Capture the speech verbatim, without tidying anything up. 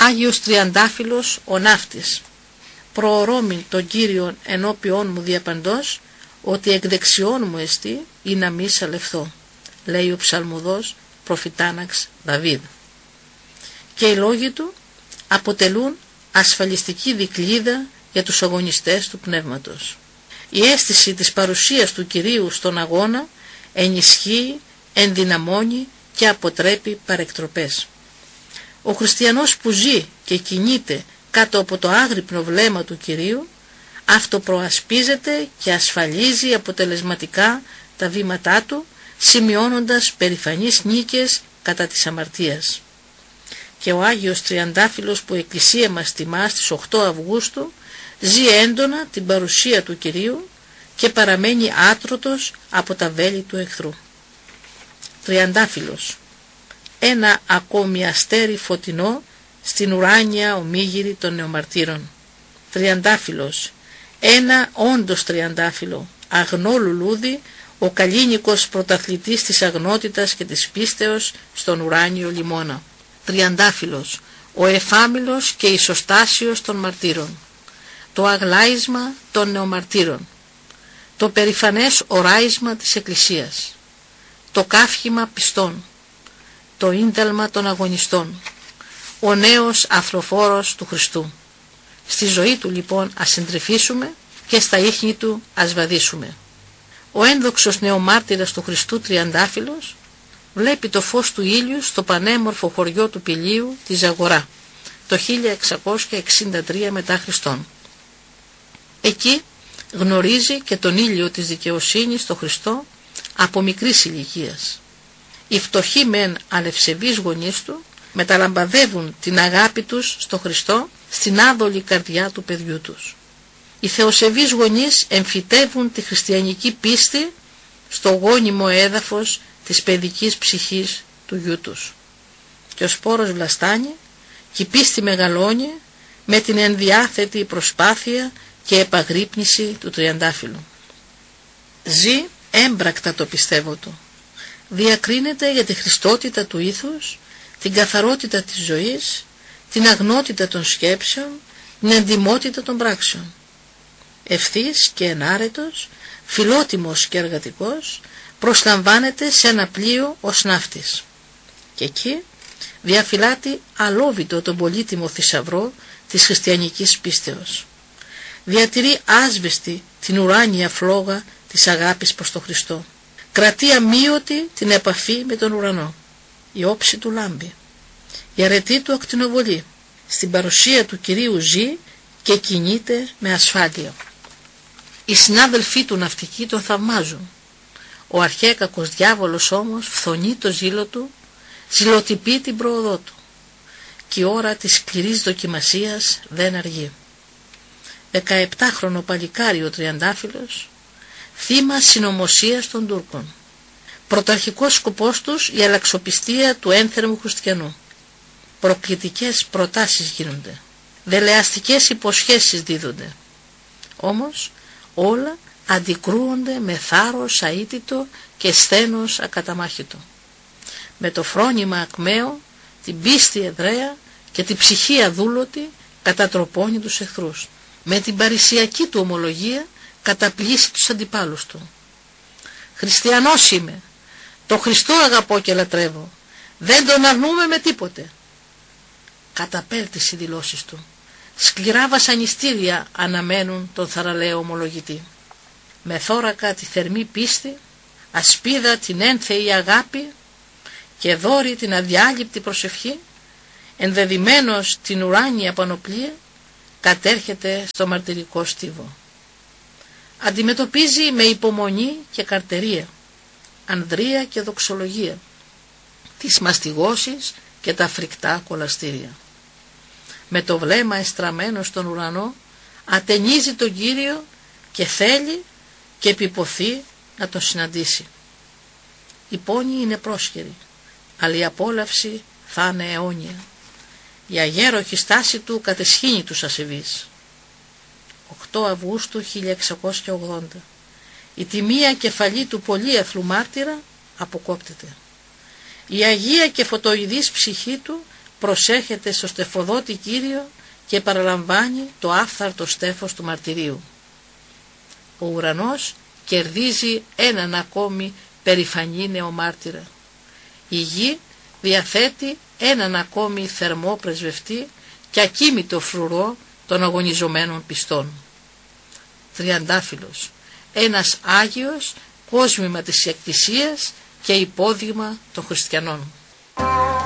Άγιος Τριαντάφυλλος ο ναύτης. Προορώμην τον Κύριον ενώπιόν μου διαπαντός, ότι εκ δεξιών μου εστί ή να μη σαλευθώ, λέει ο ψαλμοδός προφητάναξ Δαβίδ. Και οι λόγοι του αποτελούν ασφαλιστική δικλείδα για τους αγωνιστές του πνεύματος. Η αίσθηση της παρουσίας του Κυρίου στον αγώνα ενισχύει, ενδυναμώνει και αποτρέπει παρεκτροπές. Ο χριστιανός που ζει και κινείται κάτω από το άγρυπνο βλέμμα του Κυρίου αυτοπροασπίζεται και ασφαλίζει αποτελεσματικά τα βήματά του, σημειώνοντας περηφανείς νίκες κατά της αμαρτίας. Και ο Άγιος Τριαντάφυλλος που η Εκκλησία μας τιμά στις οκτώ Αυγούστου ζει έντονα την παρουσία του Κυρίου και παραμένει άτρωτος από τα βέλη του εχθρού. Τριαντάφυλλος, ένα ακόμη αστέρι φωτεινό στην ουράνια ομίγυρη των νεομαρτύρων. Τριαντάφυλλος, ένα όντως τριαντάφυλλο, αγνό λουλούδι, ο καλλίνικος πρωταθλητής της αγνότητας και της πίστεως στον ουράνιο λιμώνα. Τριαντάφυλλος, ο εφάμιλος και ισοστάσιος των μαρτύρων, το αγλάισμα των νεομαρτύρων, το περηφανές οράισμα της Εκκλησίας, το καύχημα πιστών, το ίνταλμα των αγωνιστών, ο νέος αθροφόρος του Χριστού. Στη ζωή του λοιπόν ας συντρυφήσουμε και στα ίχνη του ας βαδίσουμε. Ο ένδοξος νεομάρτυρας του Χριστού Τριαντάφυλλος βλέπει το φως του ήλιου στο πανέμορφο χωριό του Πηλίου τη Ζαγορά το χίλια εξακόσια εξήντα τρία μετά Χριστόν. Εκεί γνωρίζει και τον ήλιο της δικαιοσύνης στο Χριστό από μικρής ηλικίας. Οι φτωχοί μεν αλευσεβείς γονείς του μεταλαμπαδεύουν την αγάπη τους στο Χριστό στην άδολη καρδιά του παιδιού τους. Οι θεοσεβείς γονείς εμφυτεύουν τη χριστιανική πίστη στο γόνιμο έδαφος της παιδικής ψυχής του γιού τους. Και ο σπόρος βλαστάνει και η πίστη μεγαλώνει με την ενδιάθετη προσπάθεια και επαγρύπνηση του Τριαντάφυλλου. Ζει έμπρακτα το πιστεύω του. Διακρίνεται για τη χριστότητα του ήθους, την καθαρότητα της ζωής, την αγνότητα των σκέψεων, την εντιμότητα των πράξεων. Ευθύς και ενάρετος, φιλότιμος και εργατικός, προσλαμβάνεται σε ένα πλοίο ως ναύτης. Και εκεί διαφυλάττει αλόβητο τον πολύτιμο θησαυρό της χριστιανικής πίστεως. Διατηρεί άσβεστη την ουράνια φλόγα της αγάπης προς τον Χριστό. Κρατεί αμύωτη την επαφή με τον ουρανό. Η όψη του λάμπει. Η αρετή του ακτινοβολεί. Στην παρουσία του Κυρίου ζει και κινείται με ασφάλεια. Οι συνάδελφοί του ναυτικοί τον θαυμάζουν. Ο αρχαίκακος διάβολος όμως φθονεί το ζήλο του, ζηλοτυπεί την πρόοδό του. Και η ώρα της σκληρής δοκιμασίας δεν αργεί. Δεκαεπτάχρονο παλικάρι ο Τριαντάφυλλος, θύμα συνωμοσίας των Τούρκων. Πρωταρχικός σκοπός τους η αλλαξοπιστία του ένθερμου χριστιανού. Προκλητικές προτάσεις γίνονται. Δελεαστικές υποσχέσεις δίδονται. Όμως όλα αντικρούονται με θάρρος αίτητο και σθένος ακαταμάχητο. Με το φρόνημα ακμαίο, την πίστη εδραία και την ψυχή αδούλωτη κατατροπώνει τους εχθρούς. Με την παρησιακή του ομολογία καταπλήσει τους αντιπάλους του. Χριστιανός είμαι, το Χριστό αγαπώ και λατρεύω, δεν τον αρνούμε με τίποτε. Καταπέλτεις οι δηλώσεις του. Σκληρά βασανιστήρια αναμένουν τον θαραλέο ομολογητή. Με θώρακα τη θερμή πίστη, ασπίδα την ένθεη αγάπη και δώρη την αδιάλειπτη προσευχή, ενδεδειμένος την ουράνια πανοπλία, κατέρχεται στο μαρτυρικό στίβο. Αντιμετωπίζει με υπομονή και καρτερία, ανδρεία και δοξολογία, τις μαστιγώσεις και τα φρικτά κολαστήρια. Με το βλέμμα εστραμμένο στον ουρανό ατενίζει τον Κύριο και θέλει και επιποθεί να τον συναντήσει. Η πόνη είναι πρόσχερη, αλλά η απόλαυση θα είναι αιώνια. Η αγέροχη στάση του κατεσχύνει τους ασεβείς. οκτώ Αυγούστου χίλια εξακόσια ογδόντα. Η τιμία κεφαλή του πολύαθλου μάρτυρα αποκόπτεται. Η αγία και φωτοειδής ψυχή του προσέχεται στο στεφοδότη Κύριο και παραλαμβάνει το άφθαρτο στέφος του μαρτυρίου. Ο ουρανός κερδίζει έναν ακόμη περηφανή νεομάρτυρα. Η γη διαθέτει έναν ακόμη θερμό πρεσβευτή και ακίμητο φρουρό των αγωνιζομένων πιστών. Τριαντάφυλλος, ένας Άγιος κόσμημα της Εκκλησίας και υπόδειγμα των χριστιανών.